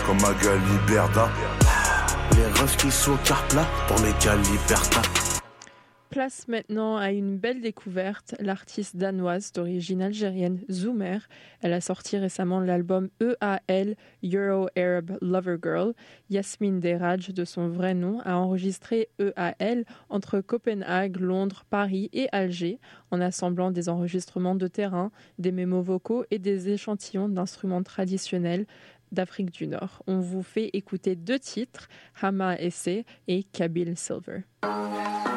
comme Magali Berda. Les refs qui sont carpla pour Magali Berda. Place maintenant à une belle découverte, l'artiste danoise d'origine algérienne Zoumer. Elle a sorti récemment l'album EAL, Euro Arab Lover Girl. Yasmine Deraj, de son vrai nom, a enregistré EAL entre Copenhague, Londres, Paris et Alger, en assemblant des enregistrements de terrain, des mémos vocaux et des échantillons d'instruments traditionnels d'Afrique du Nord. On vous fait écouter 2 titres, Hama Essay et Kabil Silver.